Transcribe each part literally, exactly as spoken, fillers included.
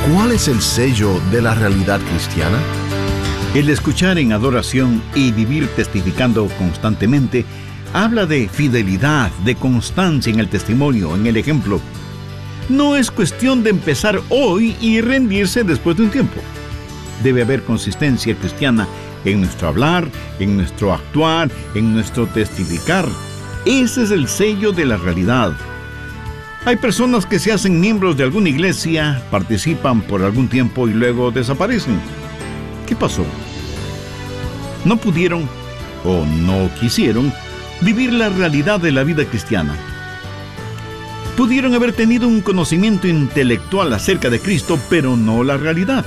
¿Cuál es el sello de la realidad cristiana? El escuchar en adoración y vivir testificando constantemente habla de fidelidad, de constancia en el testimonio, en el ejemplo. No es cuestión de empezar hoy y rendirse después de un tiempo. Debe haber consistencia cristiana en nuestro hablar, en nuestro actuar, en nuestro testificar. Ese es el sello de la realidad. Hay personas que se hacen miembros de alguna iglesia, participan por algún tiempo y luego desaparecen. ¿Qué pasó? No pudieron o no quisieron vivir la realidad de la vida cristiana. Pudieron haber tenido un conocimiento intelectual acerca de Cristo, pero no la realidad.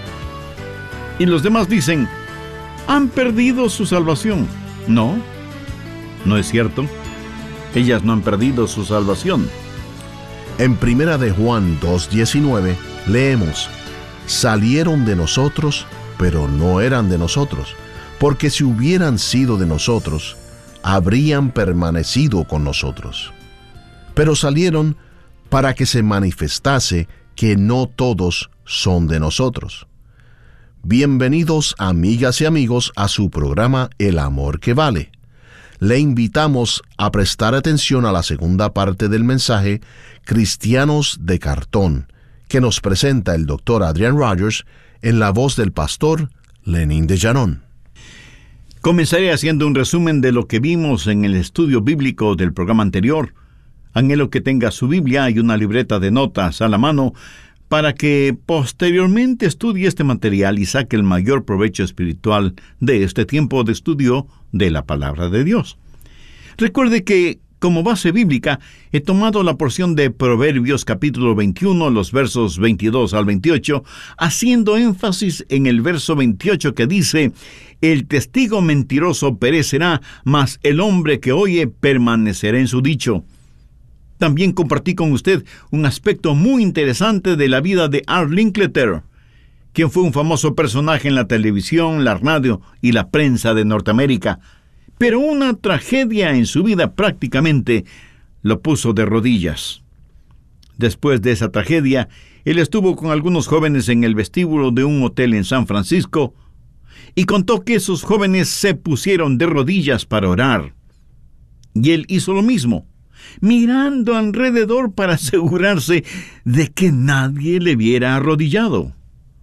Y los demás dicen, han perdido su salvación. No, no es cierto. Ellas no han perdido su salvación. En Primera de Juan dos diecinueve leemos, salieron de nosotros, pero no eran de nosotros, porque si hubieran sido de nosotros, habrían permanecido con nosotros. Pero salieron para que se manifestase que no todos son de nosotros. Bienvenidos, amigas y amigos, a su programa El Amor que Vale. Le invitamos a prestar atención a la segunda parte del mensaje Cristianos de Cartón, que nos presenta el doctor Adrian Rogers en la voz del pastor Lenín de Llanón. Comenzaré haciendo un resumen de lo que vimos en el estudio bíblico del programa anterior. Anhelo que tenga su Biblia y una libreta de notas a la mano para que posteriormente estudie este material y saque el mayor provecho espiritual de este tiempo de estudio de la Palabra de Dios. Recuerde que, como base bíblica, he tomado la porción de Proverbios capítulo veintiuno, los versos veintidós al veintiocho, haciendo énfasis en el verso veintiocho que dice, el testigo mentiroso perecerá, mas el hombre que oye permanecerá en su dicho. También compartí con usted un aspecto muy interesante de la vida de Art Linkletter, quien fue un famoso personaje en la televisión, la radio y la prensa de Norteamérica, pero una tragedia en su vida prácticamente lo puso de rodillas. Después de esa tragedia, él estuvo con algunos jóvenes en el vestíbulo de un hotel en San Francisco y contó que esos jóvenes se pusieron de rodillas para orar. Y él hizo lo mismo, mirando alrededor para asegurarse de que nadie le viera arrodillado.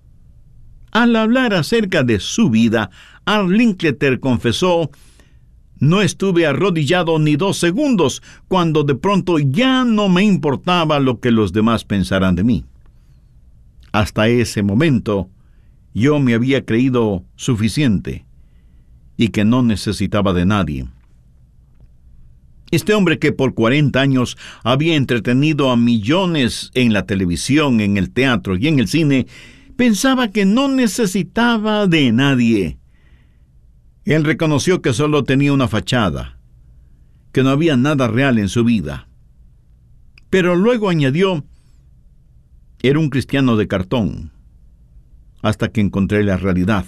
Al hablar acerca de su vida, Art Linkletter confesó, no estuve arrodillado ni dos segundos cuando de pronto ya no me importaba lo que los demás pensaran de mí. Hasta ese momento, yo me había creído suficiente y que no necesitaba de nadie. Este hombre que por cuarenta años había entretenido a millones en la televisión, en el teatro y en el cine, pensaba que no necesitaba de nadie. Él reconoció que solo tenía una fachada, que no había nada real en su vida. Pero luego añadió, era un cristiano de cartón, hasta que encontré la realidad.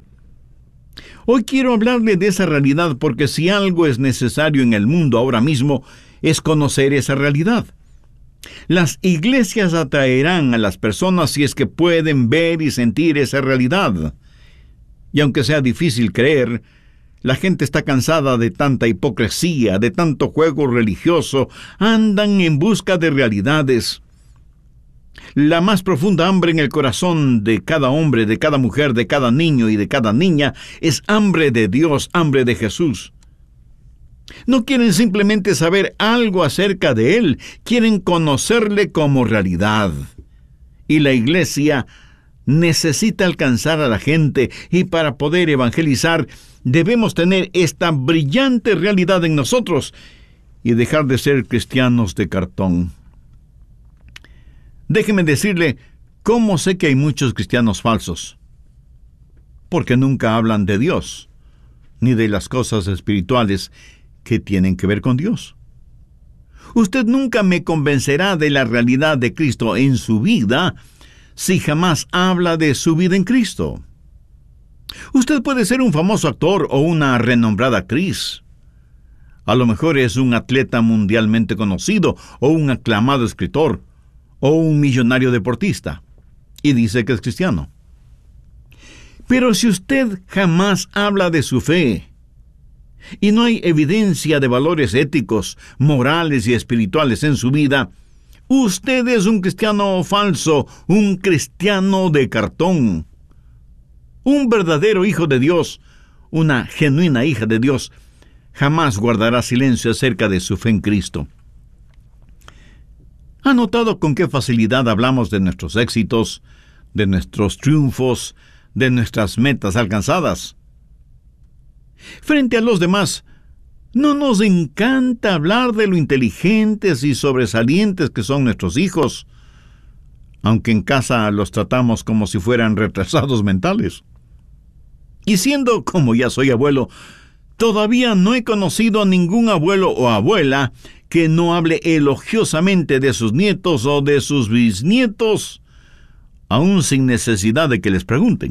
Hoy quiero hablarle de esa realidad porque si algo es necesario en el mundo ahora mismo es conocer esa realidad. Las iglesias atraerán a las personas si es que pueden ver y sentir esa realidad. Y aunque sea difícil creer, la gente está cansada de tanta hipocresía, de tanto juego religioso, andan en busca de realidades. La más profunda hambre en el corazón de cada hombre, de cada mujer, de cada niño y de cada niña es hambre de Dios, hambre de Jesús. No quieren simplemente saber algo acerca de Él, quieren conocerle como realidad. Y la iglesia necesita alcanzar a la gente y para poder evangelizar debemos tener esta brillante realidad en nosotros y dejar de ser cristianos de cartón. Déjeme decirle cómo sé que hay muchos cristianos falsos. Porque nunca hablan de Dios, ni de las cosas espirituales que tienen que ver con Dios. Usted nunca me convencerá de la realidad de Cristo en su vida si jamás habla de su vida en Cristo. Usted puede ser un famoso actor o una renombrada actriz. A lo mejor es un atleta mundialmente conocido o un aclamado escritor o un millonario deportista. y dice que es cristiano. Pero si usted jamás habla de su fe y no hay evidencia de valores éticos, morales y espirituales en su vida, usted es un cristiano falso, un cristiano de cartón. Un verdadero hijo de Dios, una genuina hija de Dios, jamás guardará silencio acerca de su fe en Cristo. ¿Ha notado con qué facilidad hablamos de nuestros éxitos, de nuestros triunfos, de nuestras metas alcanzadas? Frente a los demás, no nos encanta hablar de lo inteligentes y sobresalientes que son nuestros hijos, aunque en casa los tratamos como si fueran retrasados mentales. Y siendo como ya soy abuelo, todavía no he conocido a ningún abuelo o abuela que no hable elogiosamente de sus nietos o de sus bisnietos, aún sin necesidad de que les pregunten.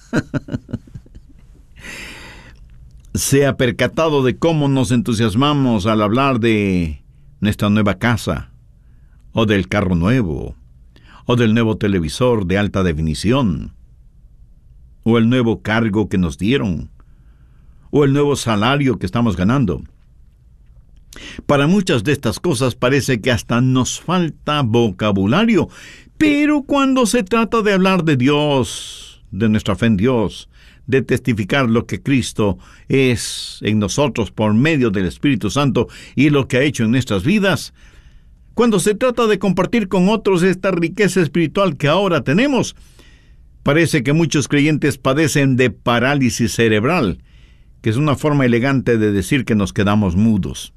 ¿Se ha percatado de cómo nos entusiasmamos al hablar de nuestra nueva casa, o del carro nuevo, o del nuevo televisor de alta definición, o el nuevo cargo que nos dieron, o el nuevo salario que estamos ganando? Para muchas de estas cosas parece que hasta nos falta vocabulario, pero cuando se trata de hablar de Dios, de nuestra fe en Dios, de testificar lo que Cristo es en nosotros por medio del Espíritu Santo y lo que ha hecho en nuestras vidas, cuando se trata de compartir con otros esta riqueza espiritual que ahora tenemos, parece que muchos creyentes padecen de parálisis cerebral, que es una forma elegante de decir que nos quedamos mudos.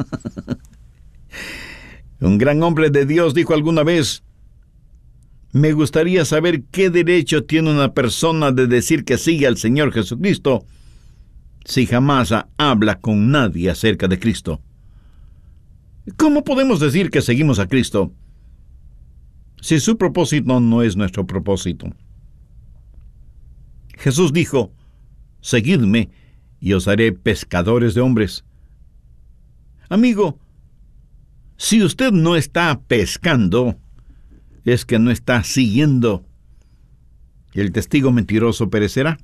Un gran hombre de Dios dijo alguna vez: me gustaría saber qué derecho tiene una persona de decir que sigue al Señor Jesucristo si jamás habla con nadie acerca de Cristo. ¿Cómo podemos decir que seguimos a Cristo si su propósito no es nuestro propósito? Jesús dijo: seguidme y os haré pescadores de hombres. Amigo, si usted no está pescando, es que no está siguiendo. El testigo mentiroso perecerá.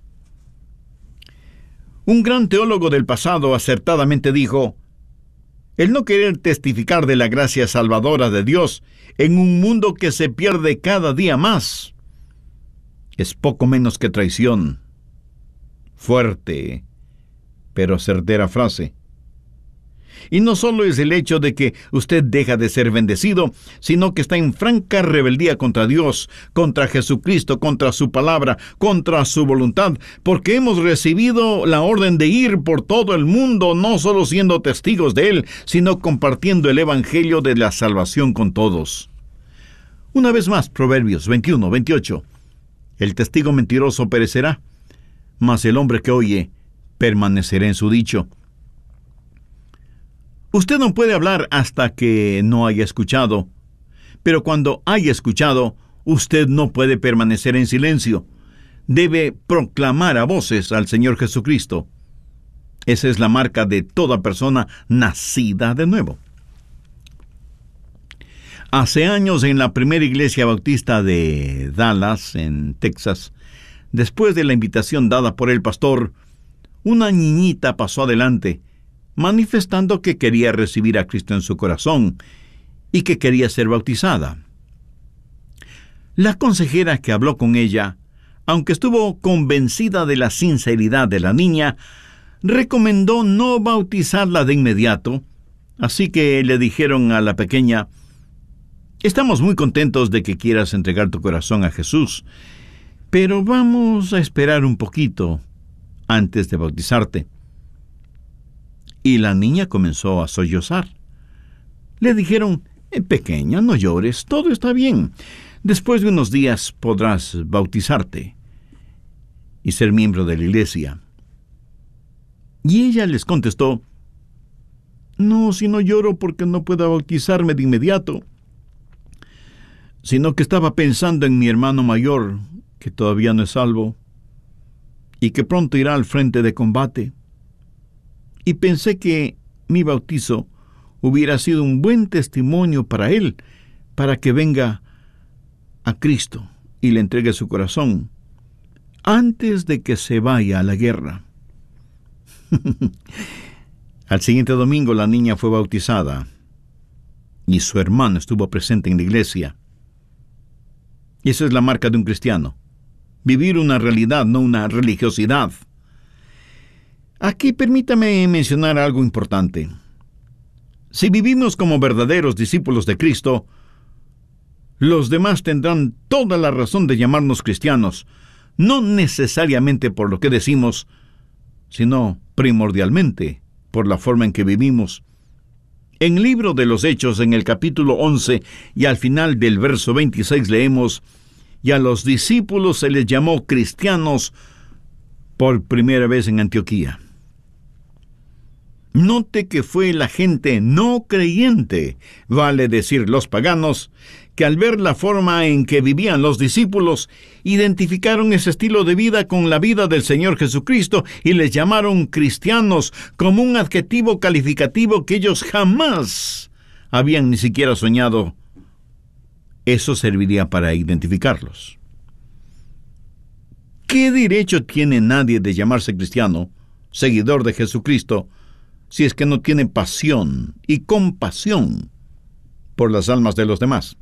Un gran teólogo del pasado acertadamente dijo: el no querer testificar de la gracia salvadora de Dios en un mundo que se pierde cada día más es poco menos que traición. Fuerte, pero certera frase. Y no solo es el hecho de que usted deja de ser bendecido, sino que está en franca rebeldía contra Dios, contra Jesucristo, contra su palabra, contra su voluntad, porque hemos recibido la orden de ir por todo el mundo, no solo siendo testigos de Él, sino compartiendo el evangelio de la salvación con todos. Una vez más, Proverbios veintiuno, veintiocho. El testigo mentiroso perecerá, mas el hombre que oye permanecerá en su dicho. Usted no puede hablar hasta que no haya escuchado, pero cuando haya escuchado, usted no puede permanecer en silencio. Debe proclamar a voces al Señor Jesucristo. Esa es la marca de toda persona nacida de nuevo. Hace años, en la primera iglesia bautista de Dallas, en Texas, después de la invitación dada por el pastor, una niñita pasó adelante, manifestando que quería recibir a Cristo en su corazón y que quería ser bautizada. La consejera que habló con ella, aunque estuvo convencida de la sinceridad de la niña, recomendó no bautizarla de inmediato, así que le dijeron a la pequeña: estamos muy contentos de que quieras entregar tu corazón a Jesús, pero vamos a esperar un poquito antes de bautizarte. Y la niña comenzó a sollozar. Le dijeron: eh, pequeña, no llores, todo está bien. Después de unos días podrás bautizarte y ser miembro de la iglesia. Y ella les contestó: no, si no lloro porque no puedo bautizarme de inmediato, sino que estaba pensando en mi hermano mayor, que todavía no es salvo, y que pronto irá al frente de combate. Y pensé que mi bautizo hubiera sido un buen testimonio para él, para que venga a Cristo y le entregue su corazón antes de que se vaya a la guerra. Al siguiente domingo la niña fue bautizada y su hermano estuvo presente en la iglesia. Y esa es la marca de un cristiano: vivir una realidad, no una religiosidad. Aquí permítame mencionar algo importante. Si vivimos como verdaderos discípulos de Cristo, los demás tendrán toda la razón de llamarnos cristianos, no necesariamente por lo que decimos, sino primordialmente por la forma en que vivimos. En el libro de los Hechos, en el capítulo once y al final del verso veintiséis leemos: y a los discípulos se les llamó cristianos por primera vez en Antioquía. Note que fue la gente no creyente, vale decir los paganos, que al ver la forma en que vivían los discípulos, identificaron ese estilo de vida con la vida del Señor Jesucristo y les llamaron cristianos como un adjetivo calificativo que ellos jamás habían ni siquiera soñado. Eso serviría para identificarlos. ¿Qué derecho tiene nadie de llamarse cristiano, seguidor de Jesucristo, si es que no tiene pasión y compasión por las almas de los demás?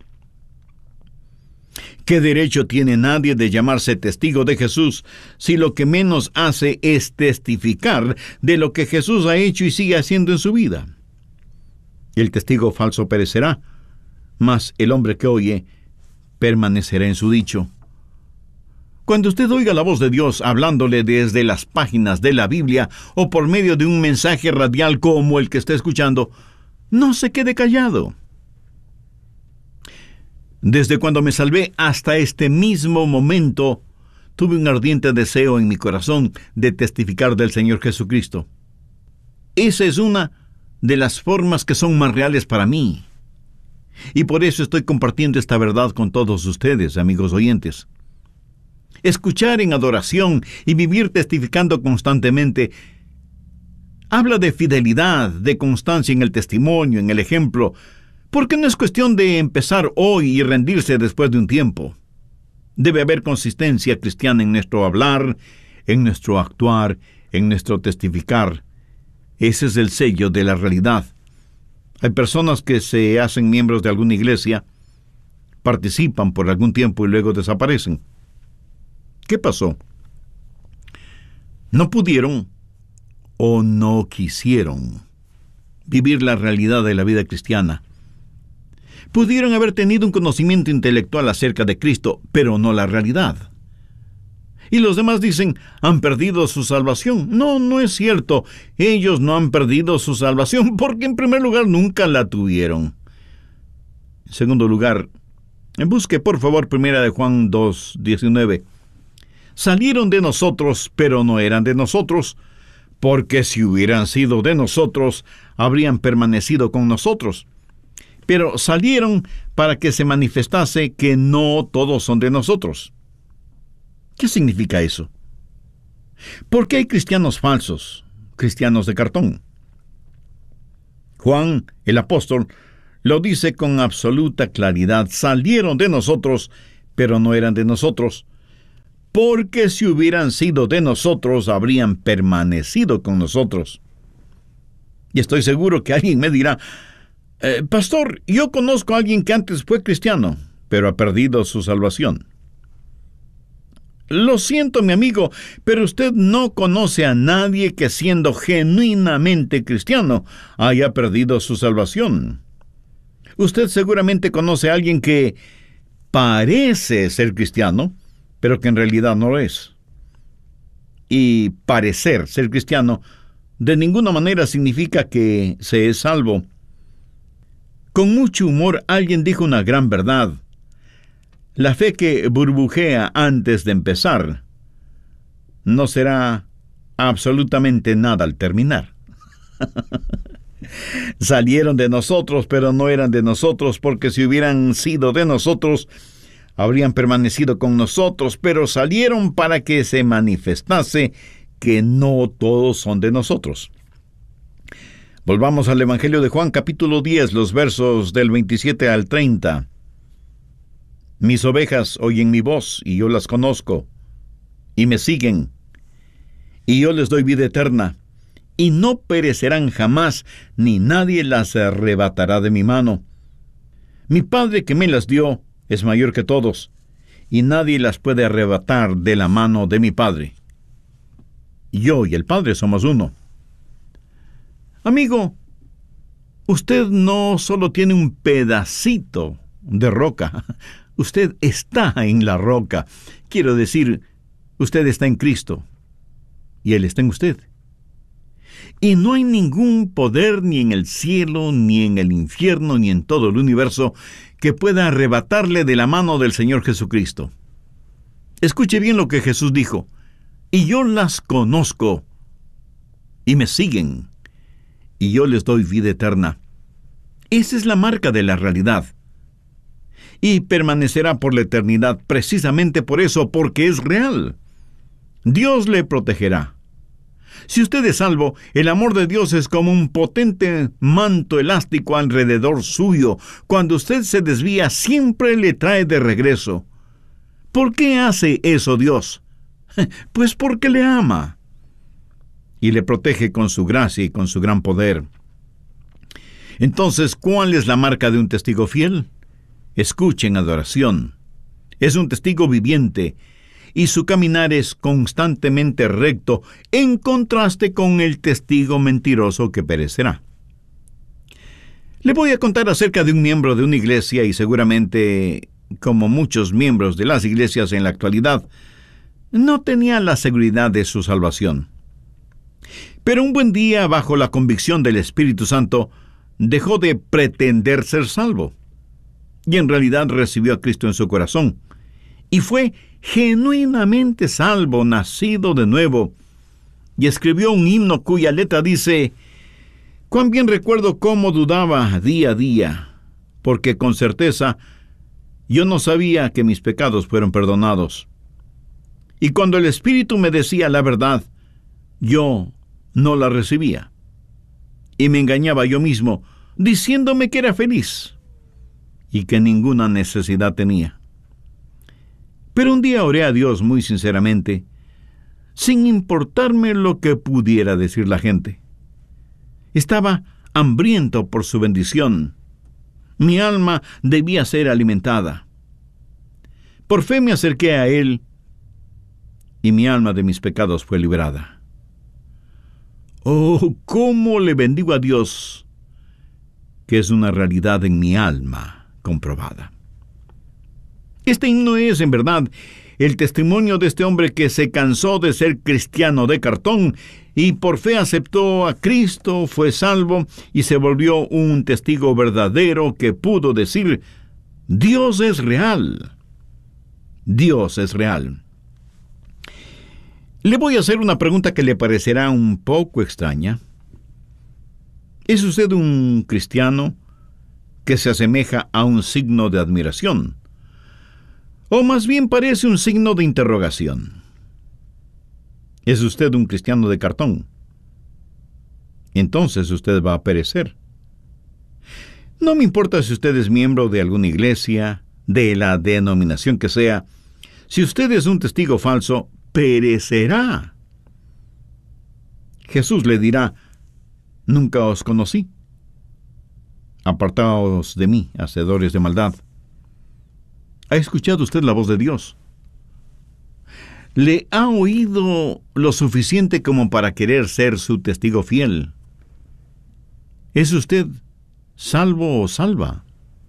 ¿Qué derecho tiene nadie de llamarse testigo de Jesús si lo que menos hace es testificar de lo que Jesús ha hecho y sigue haciendo en su vida? El testigo falso perecerá, mas el hombre que oye permanecerá en su dicho. Cuando usted oiga la voz de Dios hablándole desde las páginas de la Biblia o por medio de un mensaje radial como el que está escuchando, no se quede callado. Desde cuando me salvé hasta este mismo momento, tuve un ardiente deseo en mi corazón de testificar del Señor Jesucristo. Esa es una de las formas que son más reales para mí. Y por eso estoy compartiendo esta verdad con todos ustedes, amigos oyentes. Escuchar en adoración y vivir testificando constantemente habla de fidelidad, de constancia en el testimonio, en el ejemplo, porque no es cuestión de empezar hoy y rendirse después de un tiempo. Debe haber consistencia cristiana en nuestro hablar, en nuestro actuar, en nuestro testificar. Ese es el sello de la realidad. Hay personas que se hacen miembros de alguna iglesia, participan por algún tiempo y luego desaparecen. ¿Qué pasó? No pudieron o no quisieron vivir la realidad de la vida cristiana. Pudieron haber tenido un conocimiento intelectual acerca de Cristo, pero no la realidad. Y los demás dicen, han perdido su salvación. No, no es cierto. Ellos no han perdido su salvación porque en primer lugar nunca la tuvieron. En segundo lugar, busque por favor primera de Juan dos diecinueve. Salieron de nosotros, pero no eran de nosotros, porque si hubieran sido de nosotros, habrían permanecido con nosotros. Pero salieron para que se manifestase que no todos son de nosotros. ¿Qué significa eso? ¿Por qué hay cristianos falsos, cristianos de cartón? Juan, el apóstol, lo dice con absoluta claridad. Salieron de nosotros, pero no eran de nosotros, porque si hubieran sido de nosotros, habrían permanecido con nosotros. Y estoy seguro que alguien me dirá, eh, Pastor, yo conozco a alguien que antes fue cristiano, pero ha perdido su salvación. Lo siento, mi amigo, pero usted no conoce a nadie que siendo genuinamente cristiano haya perdido su salvación. Usted seguramente conoce a alguien que parece ser cristiano, pero que en realidad no lo es. Y parecer ser cristiano de ninguna manera significa que se es salvo. Con mucho humor alguien dijo una gran verdad. La fe que burbujea antes de empezar no será absolutamente nada al terminar. Salieron de nosotros, pero no eran de nosotros, porque si hubieran sido de nosotros, habrían permanecido con nosotros, pero salieron para que se manifestase que no todos son de nosotros. Volvamos al Evangelio de Juan, capítulo diez, los versos del veintisiete al treinta. Mis ovejas oyen mi voz, y yo las conozco, y me siguen, y yo les doy vida eterna, y no perecerán jamás, ni nadie las arrebatará de mi mano. Mi Padre que me las dio es mayor que todos, y nadie las puede arrebatar de la mano de mi Padre. Yo y el Padre somos uno. Amigo, usted no solo tiene un pedacito de roca, usted está en la roca. Quiero decir, usted está en Cristo, y Él está en usted. Y no hay ningún poder ni en el cielo, ni en el infierno, ni en todo el universo que pueda arrebatarle de la mano del Señor Jesucristo. Escuche bien lo que Jesús dijo: y yo las conozco, y me siguen, y yo les doy vida eterna. Esa es la marca de la realidad. Y permanecerá por la eternidad precisamente por eso, porque es real. Dios le protegerá. Si usted es salvo, el amor de Dios es como un potente manto elástico alrededor suyo. Cuando usted se desvía, siempre le trae de regreso. ¿Por qué hace eso Dios? Pues porque le ama. Y le protege con su gracia y con su gran poder. Entonces, ¿cuál es la marca de un testigo fiel? Escuchen adoración. Es un testigo viviente, y su caminar es constantemente recto, en contraste con el testigo mentiroso que perecerá. Le voy a contar acerca de un miembro de una iglesia, y seguramente, como muchos miembros de las iglesias en la actualidad, no tenía la seguridad de su salvación. Pero un buen día, bajo la convicción del Espíritu Santo, dejó de pretender ser salvo, y en realidad recibió a Cristo en su corazón, y fue genuinamente salvo, nacido de nuevo, y escribió un himno cuya letra dice: «Cuán bien recuerdo cómo dudaba día a día, porque con certeza yo no sabía que mis pecados fueron perdonados. Y cuando el Espíritu me decía la verdad, yo no la recibía, y me engañaba yo mismo, diciéndome que era feliz y que ninguna necesidad tenía. Pero un día oré a Dios muy sinceramente, sin importarme lo que pudiera decir la gente. Estaba hambriento por su bendición. Mi alma debía ser alimentada. Por fe me acerqué a Él, y mi alma de mis pecados fue liberada. Oh, cómo le bendigo a Dios, que es una realidad en mi alma comprobada». Este himno es, en verdad, el testimonio de este hombre que se cansó de ser cristiano de cartón y por fe aceptó a Cristo, fue salvo y se volvió un testigo verdadero que pudo decir: Dios es real. Dios es real. Le voy a hacer una pregunta que le parecerá un poco extraña. ¿Es usted un cristiano que se asemeja a un signo de admiración? O más bien parece un signo de interrogación. ¿Es usted un cristiano de cartón? Entonces usted va a perecer. No me importa si usted es miembro de alguna iglesia, de la denominación que sea. Si usted es un testigo falso, perecerá. Jesús le dirá: «Nunca os conocí. Apartaos de mí, hacedores de maldad». ¿Ha escuchado usted la voz de Dios? ¿Le ha oído lo suficiente como para querer ser su testigo fiel? ¿Es usted salvo o salva?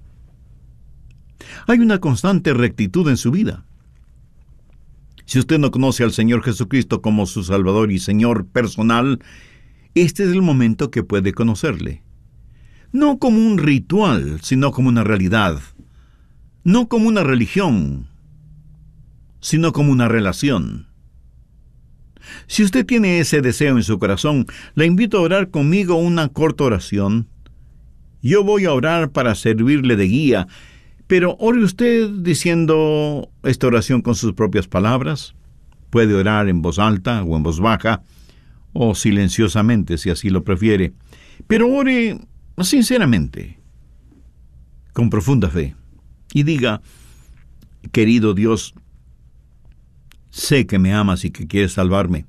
Hay una constante rectitud en su vida. Si usted no conoce al Señor Jesucristo como su Salvador y Señor personal, este es el momento que puede conocerle. No como un ritual, sino como una realidad. No como una religión, sino como una relación. Si usted tiene ese deseo en su corazón, le invito a orar conmigo una corta oración. Yo voy a orar para servirle de guía, pero ore usted diciendo esta oración con sus propias palabras. Puede orar en voz alta o en voz baja, o silenciosamente si así lo prefiere. Pero ore sinceramente, con profunda fe. Y diga: Querido Dios, sé que me amas y que quieres salvarme.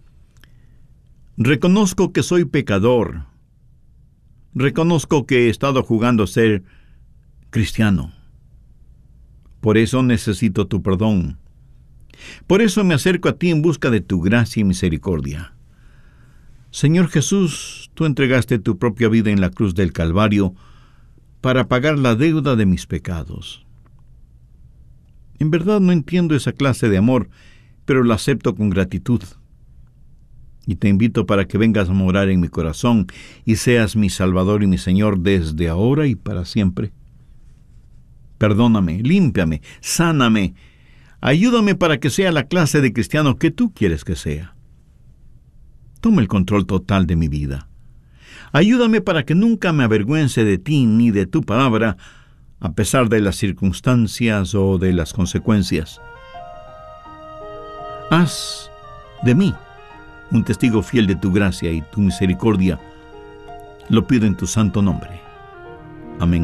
Reconozco que soy pecador. Reconozco que he estado jugando a ser cristiano. Por eso necesito tu perdón. Por eso me acerco a ti en busca de tu gracia y misericordia. Señor Jesús, tú entregaste tu propia vida en la cruz del Calvario para pagar la deuda de mis pecados. En verdad no entiendo esa clase de amor, pero la acepto con gratitud. Y te invito para que vengas a morar en mi corazón y seas mi Salvador y mi Señor desde ahora y para siempre. Perdóname, límpiame, sáname. Ayúdame para que sea la clase de cristiano que tú quieres que sea. Toma el control total de mi vida. Ayúdame para que nunca me avergüence de ti ni de tu palabra, a pesar de las circunstancias o de las consecuencias. Haz de mí un testigo fiel de tu gracia y tu misericordia. Lo pido en tu santo nombre. Amén.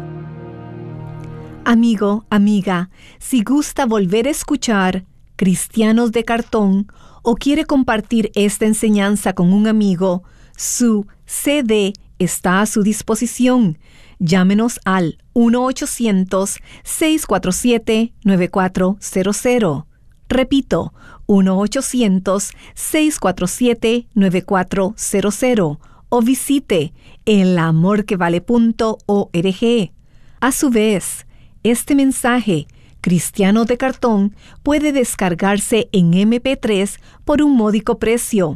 Amigo, amiga, si gusta volver a escuchar Cristianos de Cartón o quiere compartir esta enseñanza con un amigo, su C D está a su disposición. Llámenos al uno ochocientos, seis cuatro siete, nueve cuatro cero cero. Repito, uno ochocientos, seis cuatro siete, nueve cuatro cero cero o visite el amor que vale punto org. A su vez, este mensaje, Cristiano de Cartón, puede descargarse en eme pe tres por un módico precio.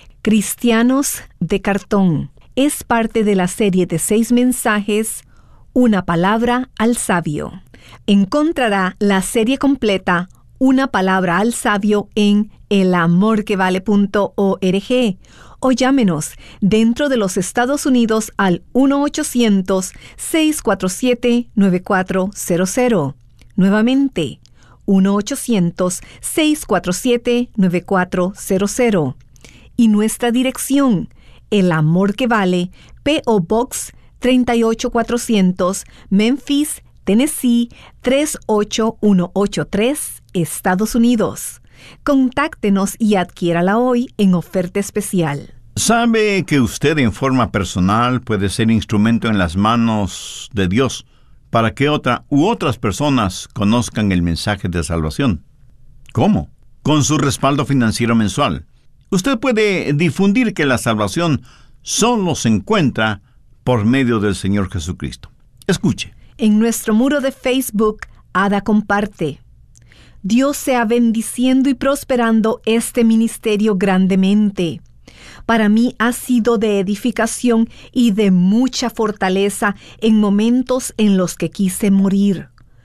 Cristianos de Cartón es parte de la serie de seis mensajes, Una palabra al sabio. Encontrará la serie completa, Una palabra al sabio, en el amor que vale punto org o llámenos dentro de los Estados Unidos al uno ochocientos, seis cuatro siete, nueve cuatro cero cero. Nuevamente, uno ochocientos, seis cuatro siete, nueve cuatro cero cero. Y nuestra dirección, El Amor que Vale, P O Box treinta y ocho cuatrocientos, Memphis, Tennessee tres ocho uno ocho tres, Estados Unidos. Contáctenos y adquiérala hoy en oferta especial. ¿Sabe que usted en forma personal puede ser instrumento en las manos de Dios para que otra u otras personas conozcan el mensaje de salvación? ¿Cómo? Con su respaldo financiero mensual. Usted puede difundir que la salvación solo se encuentra por medio del Señor Jesucristo. Escuche. En nuestro muro de Facebook, Ada comparte: Dios sea bendiciendo y prosperando este ministerio grandemente. Para mí ha sido de edificación y de mucha fortaleza en momentos en los que quise morir.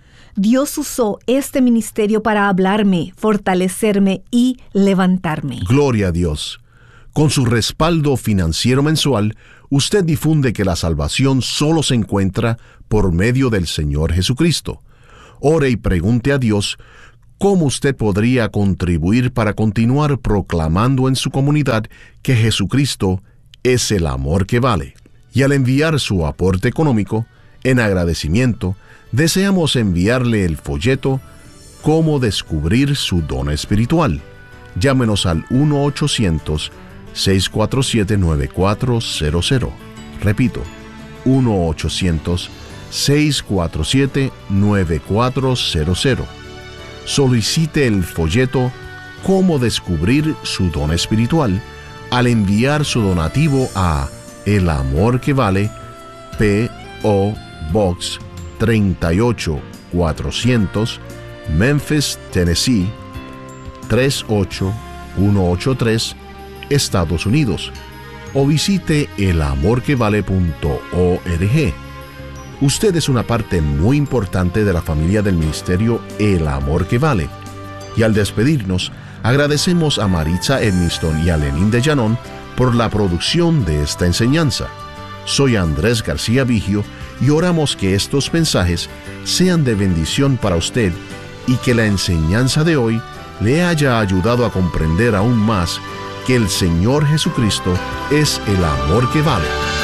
Dios usó este ministerio para hablarme, fortalecerme y levantarme. Gloria a Dios. Con su respaldo financiero mensual, usted difunde que la salvación solo se encuentra por medio del Señor Jesucristo. Ore y pregunte a Dios cómo usted podría contribuir para continuar proclamando en su comunidad que Jesucristo es el amor que vale. Y al enviar su aporte económico, en agradecimiento, deseamos enviarle el folleto Cómo descubrir su don espiritual. Llámenos al uno ochocientos, seis cuatro siete, nueve cuatro cero cero. Repito, uno ochocientos, seis cuatro siete, nueve cuatro cero cero. Solicite el folleto Cómo descubrir su don espiritual al enviar su donativo a El Amor que Vale, P O Box treinta y ocho cuatrocientos, Memphis, Tennessee tres ocho uno ocho tres, Estados Unidos, o visite el amor que vale punto org. Usted es una parte muy importante de la familia del ministerio El Amor que Vale. Y al despedirnos, agradecemos a Maritza Edmiston y a Lenín de Llanón por la producción de esta enseñanza. Soy Andrés García Vigio y oramos que estos mensajes sean de bendición para usted y que la enseñanza de hoy le haya ayudado a comprender aún más que el Señor Jesucristo es el amor que vale.